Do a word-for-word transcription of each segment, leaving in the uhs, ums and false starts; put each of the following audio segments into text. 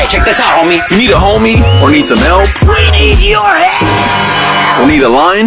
Alright, check this out, homie. You need a homie or need some help? We need your help! Or need a line?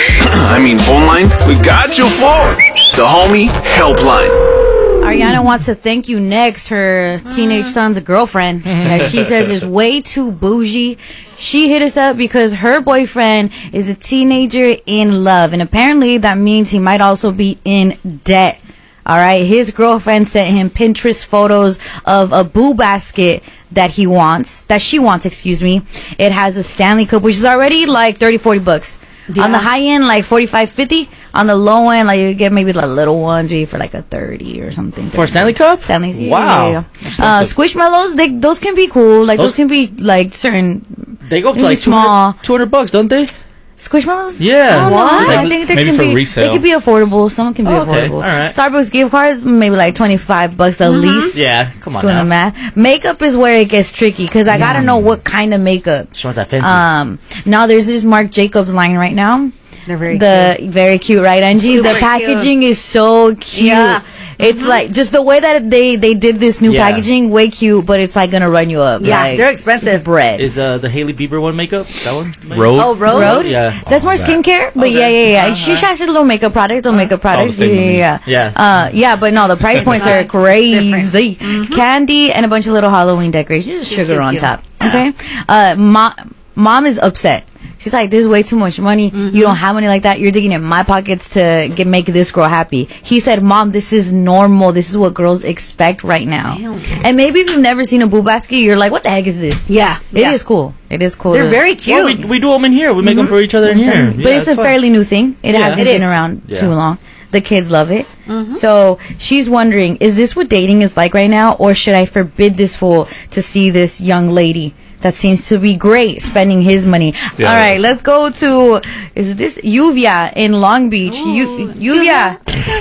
I mean phone line? We got you for the Homie Helpline. Ariana wants to thank you next, her teenage son's girlfriend, that she says is way too bougie. She hit us up because her boyfriend is a teenager in love, and apparently that means he might also be in debt. All right, his girlfriend sent him Pinterest photos of a boo basket that he wants, that she wants, excuse me. It has a Stanley Cup, which is already like thirty, forty bucks. Yeah. On the high end, like forty-five, fifty. On the low end, like you get maybe the little ones, maybe for like a thirty or something. For a Stanley Cup? Stanley's, yeah. Wow. Yeah, yeah. Uh, Squishmallows, they, those can be cool. Like, those, those can be like certain. They go up to like small. two hundred bucks, don't they? Squishmallows? Yeah. Oh, what? I think they maybe can for be, resale. They could be affordable. Some can be oh, okay. affordable. All right. Starbucks gift cards, maybe like twenty-five bucks at mm-hmm. least. Yeah, come on doing now. the math. Makeup is where it gets tricky because I gotta know what kind of makeup. She wants that fancy. Um, now there's this Marc Jacobs line right now. They're very the cute. Very cute, right, Angie? Super the packaging cute. is so cute. Yeah. It's mm-hmm. like just the way that they they did this new yeah. packaging, way cute, but it's like gonna run you up. Yeah, like, they're expensive. Bread Is uh, the Hailey Bieber one makeup? That one? Maybe? Road? Oh, Road? Road? Yeah. That's more skincare, but okay. yeah, yeah, yeah. Uh-huh. She has a little makeup product, little makeup products. Yeah, yeah, yeah. Yeah. Uh, yeah, but no, the price points are crazy. Mm-hmm. Candy and a bunch of little Halloween decorations, just sugar cute, on cute. top. Okay. Uh, mom, mom is upset. She's like, this is way too much money. Mm-hmm. You don't have money like that. You're digging in my pockets to get make this girl happy. He said, Mom, this is normal. This is what girls expect right now. Damn. And maybe if you've never seen a boo basket, you're like, what the heck is this? Yeah. It yeah. is cool. It is cool. They're to- very cute. Well, we, we do them in here. We make mm-hmm. them for each other in here. But Yeah, it's a fun. fairly new thing. It Yeah. hasn't It been is. around Yeah. too long. The kids love it. Mm-hmm. So she's wondering, is this what dating is like right now? Or should I forbid this fool to see this young lady that seems to be great spending his money? Yeah, All right, yes. let's go to, is this Yuvia in Long Beach? Yu- Yuvia.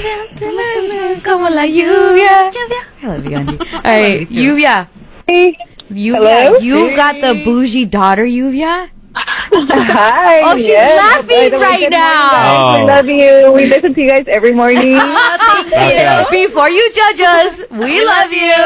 Come on, like Yuvia. I love you, Angie. All right, Yuvia. Yuvia, Hello? you've got the bougie daughter, Yuvia? Hi. Oh, she's yes. laughing By the way, right good now. morning, guys. Oh. We love you. We listen to you guys every morning. Thank That's you. nice. Before you judge us, we love you.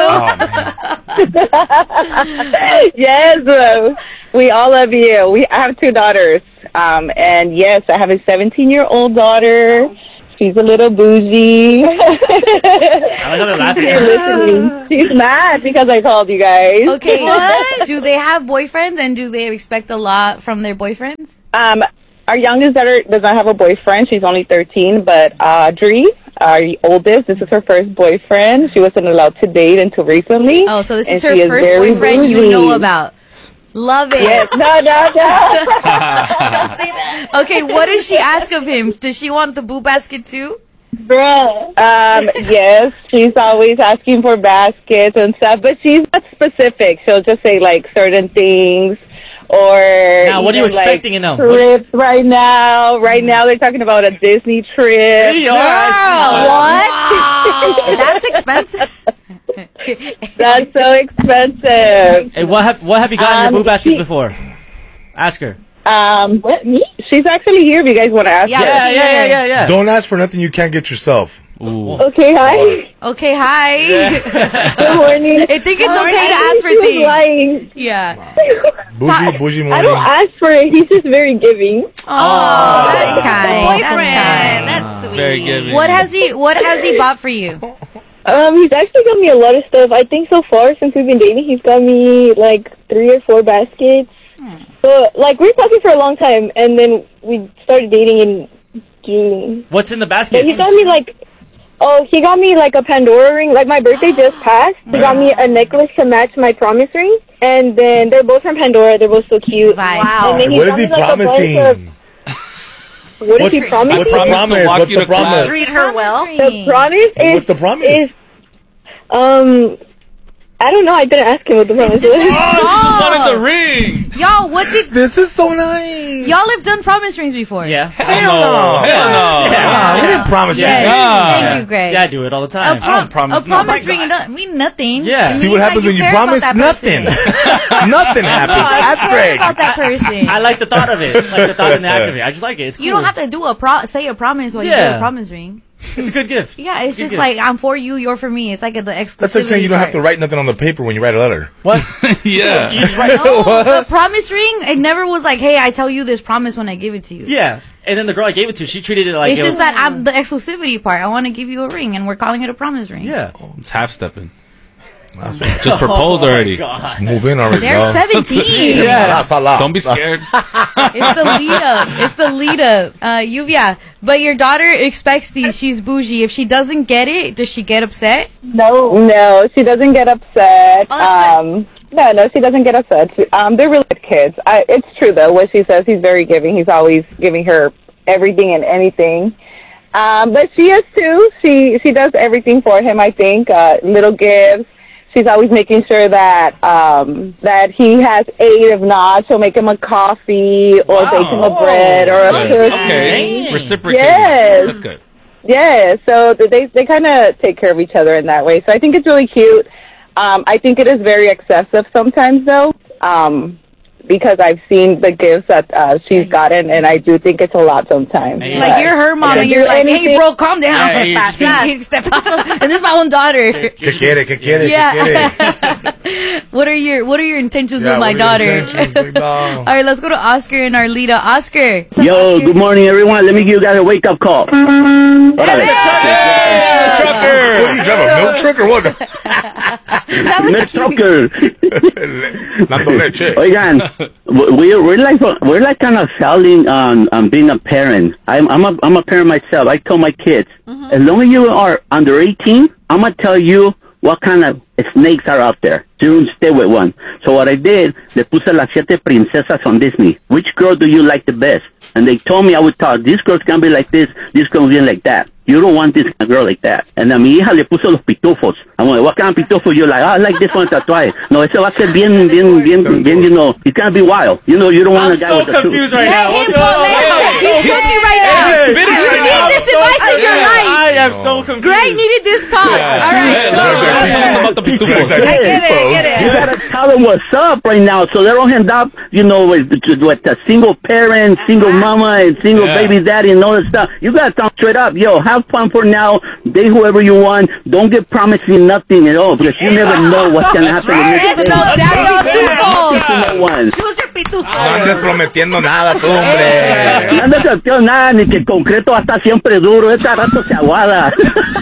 Oh, yes, uh, we all love you. We I have two daughters, um, and yes, I have a seventeen-year-old daughter. She's a little bougie. I like how they're laughing. You're listening. She's mad because I called you guys. Okay, what? Do they have boyfriends and do they expect a lot from their boyfriends? Um, our youngest daughter does not have a boyfriend. She's only thirteen, but Audrey, our oldest, this is her first boyfriend. She wasn't allowed to date until recently. Oh, so this and is her she first very boyfriend you bougie. know about. Love it. Yes, no, no, no. Okay, what does she ask of him? Does she want the boo basket too? Bruh. Um, yes, she's always asking for baskets and stuff, but she's not specific. She'll just say like certain things. Or Now, what are you know, expecting like, in them? trips right now. Right now, they're talking about a Disney trip. See, all right, What? That's expensive. That's so expensive. Hey, what have what have you gotten Um, your boo baskets she- before? Ask her. Um, what, me? She's actually here if you guys want to ask Yeah, her. Yeah, yeah, yeah, yeah, yeah. Don't ask for nothing you can't get yourself. Ooh. Okay, hi. Okay, hi. Good morning. I think it's Sorry, okay to I ask think for he was things. lying. Yeah. Bougie, bougie I morning. don't ask for it. He's just very giving. Oh, that's The kind. boyfriend. That's kind. That's sweet. Very good. What has he What has he bought for you? Um, he's actually got me a lot of stuff. I think so far since we've been dating, he's got me like three or four baskets. Hmm. So, like, we were talking for a long time, and then we started dating in June. What's in the But he basket? got me like, oh, he got me like a Pandora ring. Like, my birthday just passed. He got me a necklace to match my promise ring. And then they're both from Pandora. They're both so cute. Wow. And then What got is he me, like, a bunch promising? of- What is What's, he promising? what's the promise to promise? walk What's you the to class. promise? Treat her well. The promise is... What's the promise? Is, um... I don't know. I didn't ask him what the promise just- was. Oh, she just Oh. wanted the ring. Y'all, what did This is so nice. y'all have done promise rings before? Yeah. Hell no. Hell no. Nah, we didn't promise Yes. you. Yeah. Thank you, Greg. Yeah, I do it all the A, time. pro- I don't promise a promise nothing. ring doesn't mean nothing. Yeah. It See means what that happens when you care about promise? that Nothing. person. Nothing happens. That's Care Greg. about that person. I like the thought of it. Like the thought and the act of it. I just like it. It's cool. You don't have to do a pro- say a promise while you Yeah. do a promise ring. It's a good gift. Yeah, it's Good just gift. like I'm for you, you're for me. It's like a, the exclusivity. That's like saying you don't have part. to write nothing on the paper when you write a letter. What? Yeah. You just write- No, the promise ring. It never was like, hey, I tell you this promise when I give it to you. Yeah. And then the girl I gave it to, she treated it like It's it just was, that I'm the exclusivity part. I want to give you a ring, and we're calling it a promise ring. Yeah. It's half stepping. That's what- Just propose already. God. Move in already. They're dog. seventeen. Yeah. That's a lot. Don't be scared. It's the lead up. It's the lead up. Uh, Yuvia, but your daughter expects these. She's bougie. If she doesn't get it, does she get upset? No, no, she doesn't get upset. Oh, that's um, no, no, she doesn't get upset. She, um, they're really good kids. I, it's true though. What she says, he's very giving. He's always giving her everything and anything. Um, but she is too. She she does everything for him. I think uh, little gifts. She's always making sure that um, that he has eight. If not, she'll make him a coffee or Wow. bake him a bread or a Good. cookie. Okay. Dang. Reciprocating. Yes. That's good. Yeah, so they they kind of take care of each other in that way. So I think it's really cute. Um, I think it is very excessive sometimes, though, um, because I've seen the gifts that uh, she's gotten, and I do think it's a lot sometimes. Hey, Like But- you're her mom, Yeah. and you're like, "Hey, Anything- bro, calm down." Yeah, you're just being- Te paso. And this is my own daughter. ¿Qué quiere? ¿Qué quiere? ¿Qué Yeah. quiere? What are your What are your intentions Yeah, with my what are your daughter? intentions, big dog? All right, let's go to Oscar and Arlita. Oscar. What's up, Yo, Oscar? good morning, everyone. Let me give you guys a wake up call. Órale. Hey, trucker! What are you driving, a milk truck or what? That was Miss cute. Trucker. Dando leche. Oigan, we're we're like we're like kind of selling on on being a parent. I'm I'm a I'm a parent myself. I tell my kids, as long as you are under eighteen, I'm gonna tell you what kind of snakes are out there. Don't stay with one. So what I did, le puse las siete princesas on Disney. Which girl do you like the best? And they told me I would talk. This girl's gonna be like this. This girl's gonna be like that. You don't want this girl like that. And a mi hija le puso los pitufos. I'm like, what kind of pitufos? You're like, oh, I like this one tatuaje. No, ese va a ser bien, bien, bien, bien, you know, it's gonna be wild. You know, you don't want I'm a guy so with a suit. confused right Let now. him What's go. going on? Let him go. Hey, He's cooking right now. Hey, You hey, need I'm this so advice in your confused. life. I am so confused. Greg needed this talk. All right. Hey, look, tell us about the pitufos. I get it. I get it. You gotta tell them what's up right now, so they don't end up, you know, with, with a single parent, single mama, and single Yeah. baby daddy, and all that stuff. You gotta tell them straight up, yo, have fun for now, date whoever you want, don't get promising nothing at all, because you never know what's gonna happen in He's this the no dad pitufo. no one. Who's your pitufo? No andes prometiendo nada tú, hombre. No andes haciendo nada, ni que el concreto va a estar siempre duro, esta rato se aguada.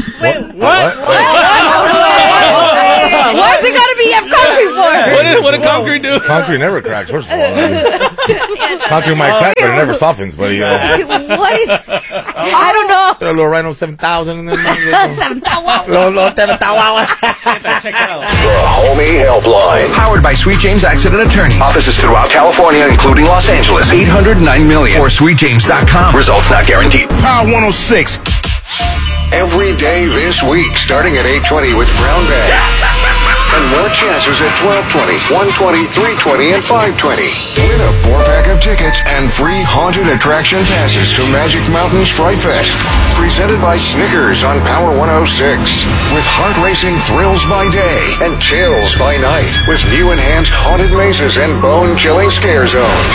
Why's it gotta be F concrete for? What did, what did concrete do? Concrete never cracks, first of all. Concrete might crack, but it never softens, but you know. What is? I don't know. Throw a little Rhino seven thousand in there. Seven thousand. Little, little seven thousand. Check it out. The Homie Helpline. Powered by Sweet James Accident Attorneys. Offices throughout California, including Los Angeles. eight hundred nine million or sweet james dot com. Results not guaranteed. Power one oh six. Every day this week, starting at eight twenty with Brown Bag. And more chances at twelve twenty, one twenty, three twenty, and five twenty. Win a four-pack of tickets and free haunted attraction passes to Magic Mountain's Fright Fest. Presented by Snickers on Power one oh six. With heart-racing thrills by day and chills by night. With new enhanced haunted mazes and bone-chilling scare zones.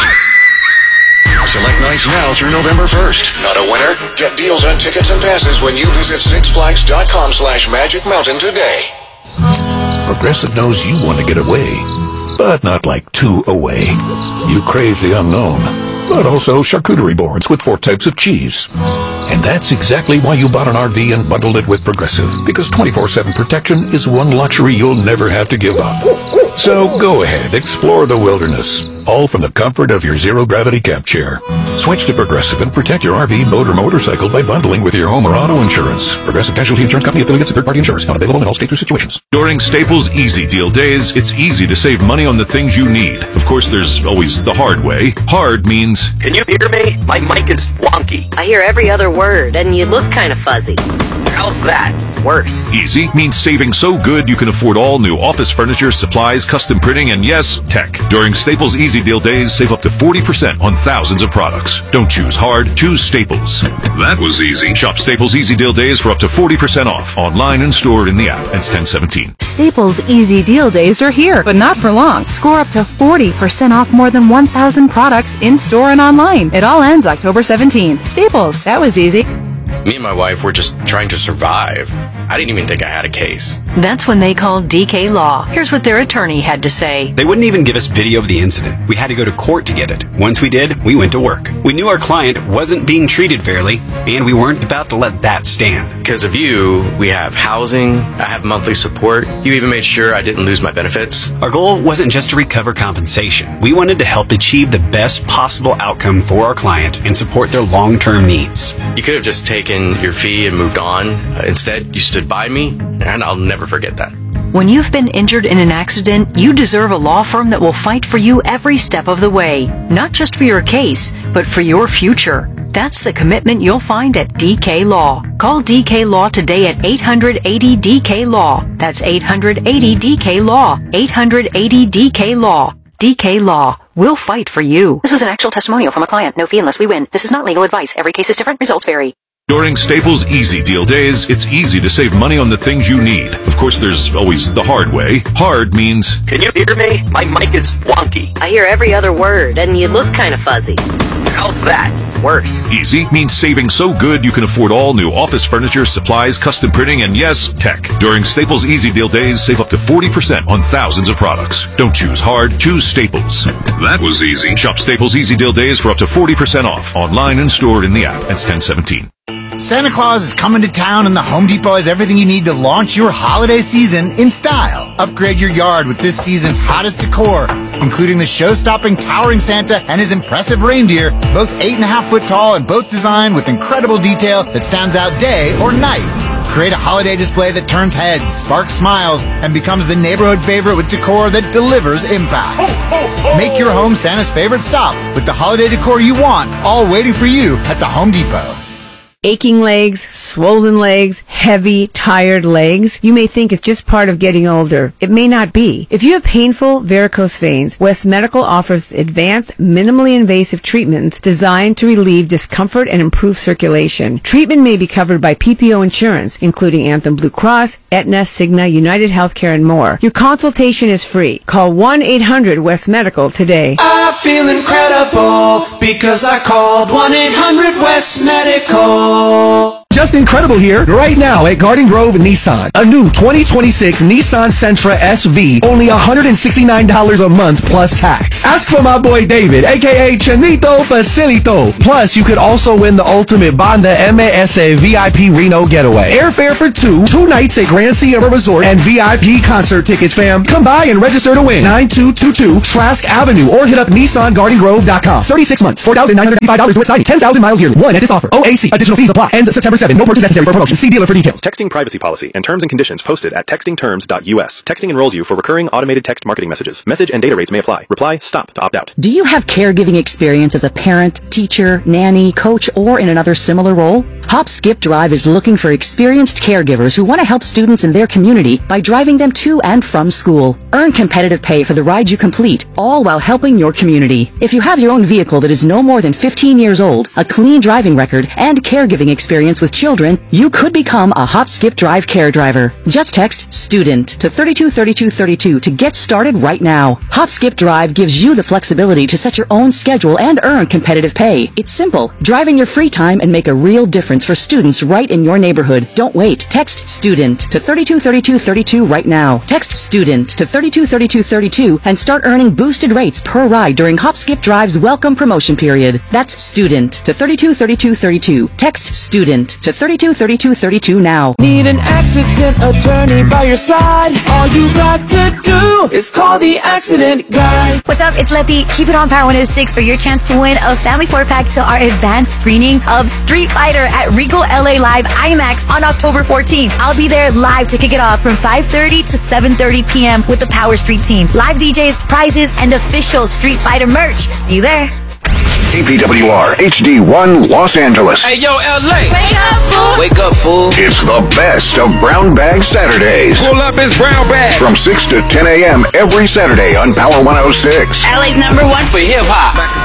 Select nights now through November first. Not a winner? Get deals on tickets and passes when you visit sixflags.com slash Magic Mountain today. Progressive knows you want to get away, but not like too away. You crave the unknown, but also charcuterie boards with four types of cheese. And that's exactly why you bought an R V and bundled it with Progressive, because twenty-four seven protection is one luxury you'll never have to give up. So go ahead, explore the wilderness, all from the comfort of your zero-gravity camp chair. Switch to Progressive and protect your R V, boat, or motorcycle by bundling with your home or auto insurance. Progressive Casualty Insurance Company affiliates and third-party insurers. Not available in all states or situations. During Staples Easy Deal Days, it's easy to save money on the things you need. Of course, there's always the hard way. Hard means... Can you hear me? My mic is wonky. I hear every other word, and you look kind of fuzzy. How's that? Worse. Easy means saving so good you can afford all new office furniture, supplies, custom printing, and yes, tech. During Staples Easy Deal Days, save up to forty percent on thousands of products. Don't choose hard, choose Staples. That was easy. Shop Staples Easy Deal Days for up to forty percent off. Online and stored in the app. It's ten seventeen. Staples Easy Deal Days are here, but not for long. Score up to forty percent off more than one thousand products in-store and online. It all ends October seventeenth. Staples, that was easy. Me and my wife were just trying to survive. I didn't even think I had a case. That's when they called D K Law. Here's what their attorney had to say. They wouldn't even give us video of the incident. We had to go to court to get it. Once we did, we went to work. We knew our client wasn't being treated fairly, and we weren't about to let that stand. Because of you, we have housing, I have monthly support. You even made sure I didn't lose my benefits. Our goal wasn't just to recover compensation. We wanted to help achieve the best possible outcome for our client and support their long-term needs. You could have just taken your fee and moved on. Uh, instead, you stood by me, and I'll never forget that. When you've been injured in an accident, you deserve a law firm that will fight for you every step of the way. Not just for your case, but for your future. That's the commitment you'll find at D K Law. Call D K Law today at eight hundred eighty D K Law. That's eight hundred eighty D K Law. eight hundred eighty D K Law. D K Law. We'll fight for you. This was an actual testimonial from a client. No fee unless we win. This is not legal advice. Every case is different. Results vary. During Staples Easy Deal Days, it's easy to save money on the things you need. Of course, there's always the hard way. Hard means... Can you hear me? My mic is wonky. I hear every other word, and you look kind of fuzzy. How's that? Worse. Easy means saving so good you can afford all new office furniture, supplies, custom printing, and yes, tech. During Staples Easy Deal Days, save up to forty percent on thousands of products. Don't choose hard, choose Staples. That was easy. Shop Staples Easy Deal Days for up to forty percent off, online and stored in the app. That's ten seventeen. Santa Claus is coming to town, and the Home Depot has everything you need to launch your holiday season in style. Upgrade your yard with this season's hottest decor, including the show-stopping towering Santa and his impressive reindeer, both eight and a half foot tall and both designed with incredible detail that stands out day or night. Create a holiday display that turns heads, sparks smiles, and becomes the neighborhood favorite with decor that delivers impact. Make your home Santa's favorite stop with the holiday decor you want, all waiting for you at the Home Depot. Aching legs, swollen legs, heavy, tired legs. You may think it's just part of getting older. It may not be. If you have painful varicose veins, West Medical offers advanced, minimally invasive treatments designed to relieve discomfort and improve circulation. Treatment may be covered by P P O insurance, including Anthem Blue Cross, Aetna, Cigna, United Healthcare, and more. Your consultation is free. Call one eight hundred West Medical today. I feel incredible because I called one eight hundred West Medical. Just incredible here right now at Garden Grove Nissan. A new twenty twenty-six Nissan Sentra S V, only one hundred sixty-nine dollars a month plus tax. Ask for my boy David, aka Chanito Facilito. Plus, you could also win the ultimate Banda M A S A V I P Reno getaway. Airfare for two, two nights at Grand Sierra Resort, and V I P concert tickets, fam. Come by and register to win. nine two two two Trask Avenue or hit up Nissan Garden Grove dot com. thirty-six months, four thousand nine hundred fifty-five dollars with signing, ten thousand miles yearly. One at this offer. O A C. Additional fees apply. Ends September seventh. No purchase necessary for promotion. See dealer for details. Texting privacy policy and terms and conditions posted at texting terms dot U S. Texting enrolls you for recurring automated text marketing messages. Message and data rates may apply. Reply STOP to opt out. Do you have caregiving experience as a parent, teacher, nanny, coach, or in another similar role? Hop Skip Drive is looking for experienced caregivers who want to help students in their community by driving them to and from school. Earn competitive pay for the ride you complete, all while helping your community. If you have your own vehicle that is no more than fifteen years old, a clean driving record, and caregiving experience with children, you could become a Hop Skip Drive care driver. Just text STUDENT to thirty-two thirty-two thirty-two to get started right now. Hop Skip Drive gives you the flexibility to set your own schedule and earn competitive pay. It's simple. Drive in your free time and make a real difference for students right in your neighborhood. Don't wait. Text STUDENT to thirty-two thirty-two thirty-two right now. Text STUDENT to thirty-two thirty-two thirty-two and start earning boosted rates per ride during Hop Skip Drive's welcome promotion period. That's STUDENT to thirty-two thirty-two thirty-two. Text STUDENT to thirty-two thirty-two thirty-two now. Need an accident attorney by your side? All you got to do is call the accident guy. What's up? It's Letty. Keep it on Power one oh six for your chance to win a family four-pack to our advanced screening of Street Fighter at Rico L A Live IMAX on October fourteenth. I'll be there live to kick it off from five thirty to seven thirty p.m. with the Power Street team. Live D Js, prizes, and official Street Fighter merch. See you there. K P W R H D one Los Angeles. Hey, yo, L A. Wake up, fool. Wake up, fool. It's the best of Brown Bag Saturdays. Pull up his Brown Bag. From six to ten a.m. every Saturday on Power one oh six. L A's number one for hip hop.